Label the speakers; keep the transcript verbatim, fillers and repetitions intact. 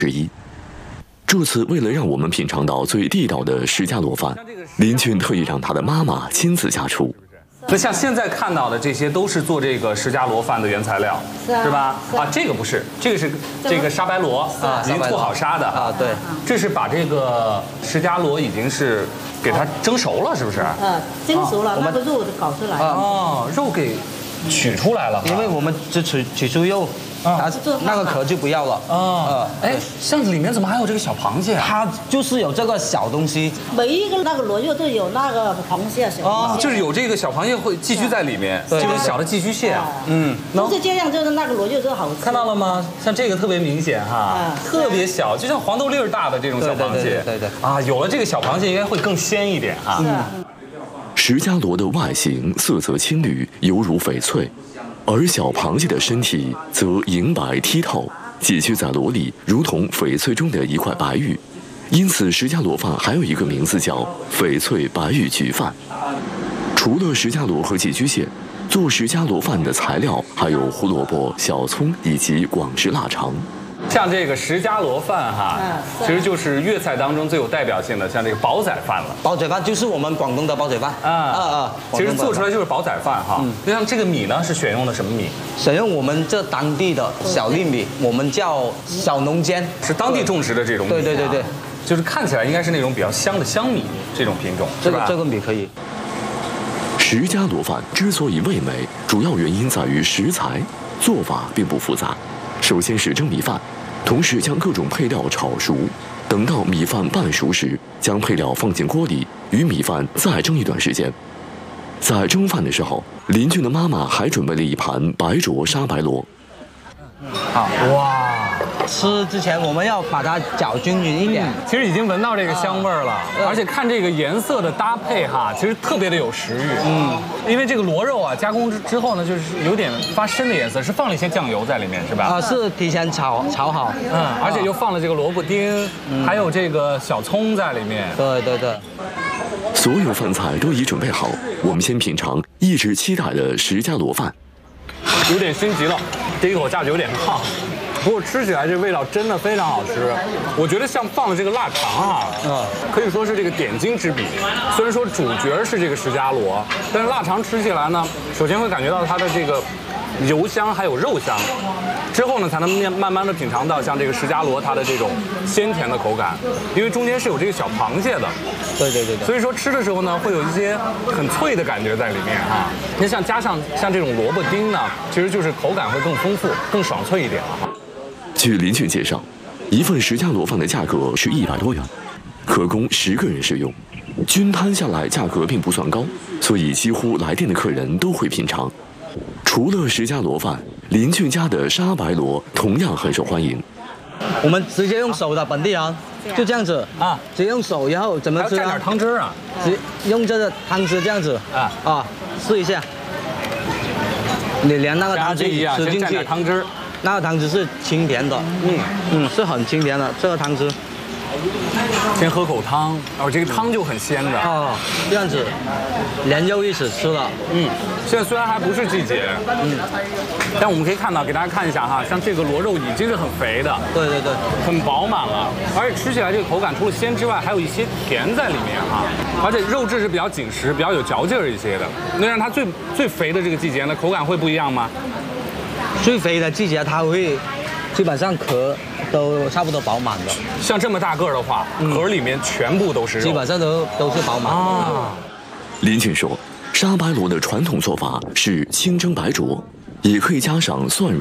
Speaker 1: 之一。这次为了让我们品尝到最地道的石家螺饭，林俊特意让他的妈妈亲自下厨。
Speaker 2: 那像现在看到的这些都是做这个石家螺饭的原材料，
Speaker 3: 是啊，
Speaker 2: 是吧？
Speaker 3: 是啊，
Speaker 2: 啊，这个不是，这个是这个沙白螺啊，已经吐好沙的
Speaker 4: 啊，对，
Speaker 2: 这是把这个石家螺已经是给它蒸熟了，是不是？
Speaker 3: 呃，蒸熟了，那个肉就搞出来。
Speaker 2: 哦，肉给取出来了，
Speaker 4: 因为我们只取取出肉。它那个壳就不要了
Speaker 2: 啊！哎，巷子里面怎么还有这个小螃蟹啊？
Speaker 4: 它就是有这个小东西，
Speaker 3: 每一个那个螺肉都有那个螃蟹小螃蟹，
Speaker 2: 就是有这个小螃蟹会寄居在里面，这个小的寄居蟹啊，嗯，
Speaker 3: 都是这样，就是那个螺肉就好吃。
Speaker 2: 看到了吗？像这个特别明显哈，特别小，就像黄豆粒儿大的这种小螃蟹，
Speaker 4: 对对
Speaker 2: 啊，有了这个小螃蟹应该会更鲜一点啊。
Speaker 1: 石家螺的外形色泽青绿，犹如翡翠。而小螃蟹的身体则银白剔透，寄居在螺里，如同翡翠中的一块白玉。因此，石家螺饭还有一个名字叫翡翠白玉焗饭。除了石家螺和寄居蟹，做石家螺饭的材料还有胡萝卜、小葱以及广式腊肠。
Speaker 2: 像这个石家螺饭哈，其实就是粤菜当中最有代表性的，像这个煲仔饭了。
Speaker 4: 煲仔饭就是我们广东的煲仔饭啊啊啊！
Speaker 2: 其实做出来就是煲仔饭哈。就像这个米呢，是选用的什么米？
Speaker 4: 选用我们这当地的小粒米，我们叫小农尖，
Speaker 2: 是当地种植的这种米。
Speaker 4: 对对对对，
Speaker 2: 就是看起来应该是那种比较香的香米这种品种，
Speaker 4: 这个这个米可以。
Speaker 1: 石家螺饭之所以味美，主要原因在于食材，做法并不复杂。首先是蒸米饭，同时将各种配料炒熟，等到米饭半熟时，将配料放进锅里，与米饭再蒸一段时间。在蒸饭的时候，林俊的妈妈还准备了一盘白灼沙白螺。
Speaker 4: 好哇！吃之前我们要把它搅均匀一点。
Speaker 2: 嗯、其实已经闻到这个香味儿了，嗯、而且看这个颜色的搭配哈，其实特别的有食欲。嗯，因为这个螺肉啊加工之之后呢，就是有点发深的颜色，是放了一些酱油在里面，是吧？
Speaker 4: 啊，是提前炒炒好。
Speaker 2: 嗯，而且又放了这个萝卜丁，嗯、还有这个小葱在里面。
Speaker 4: 对对对。
Speaker 1: 所有饭菜都已准备好，我们先品尝一直期待的石家螺饭。
Speaker 2: 有点心急了，第一口下去有点烫，不过吃起来这味道真的非常好吃。我觉得像放了这个腊肠啊，嗯，可以说是这个点睛之笔。虽然说主角是这个石家螺，但是腊肠吃起来呢，首先会感觉到它的这个油香还有肉香，之后呢才能慢慢的品尝到像这个石家螺它的这种鲜甜的口感，因为中间是有这个小螃蟹的。
Speaker 4: 对对对对。
Speaker 2: 所以说吃的时候呢，会有一些很脆的感觉在里面哈。那像加上像这种萝卜丁呢，其实就是口感会更丰富、更爽脆一点了哈。
Speaker 1: 据林俊介绍，一份石家螺饭的价格是一百多元，可供十个人食用。均摊下来价格并不算高，所以几乎来店的客人都会品尝。除了石家螺饭，林俊家的沙白螺同样很受欢迎。
Speaker 4: 我们直接用手的本地人，就这样子啊，直接用手，然后怎么吃啊？
Speaker 2: 蘸点汤汁啊，
Speaker 4: 直用这个汤汁这样子啊啊，试一下。你连那个汤汁吃进去，
Speaker 2: 汤汁，
Speaker 4: 那个汤汁是清甜的，嗯嗯，是很清甜的这个汤汁。
Speaker 2: 先喝口汤，哦，这个汤就很鲜的
Speaker 4: 哦，这样子连肉一起吃了。
Speaker 2: 嗯，现在虽然还不是季节，嗯，但我们可以看到，给大家看一下哈，像这个螺肉已经是很肥的，
Speaker 4: 对对对，
Speaker 2: 很饱满了，而且吃起来这个口感除了鲜之外，还有一些甜在里面哈，而且肉质是比较紧实、比较有嚼劲儿一些的。那让它最最肥的这个季节呢，口感会不一样吗？
Speaker 4: 最肥的季节它会。基本上壳都差不多饱满的，
Speaker 2: 像这么大个的话，嗯、壳里面全部都是肉，
Speaker 4: 基本上都都是饱满啊。
Speaker 1: 林俊说，沙白螺的传统做法是清蒸白灼，也可以加上蒜蓉。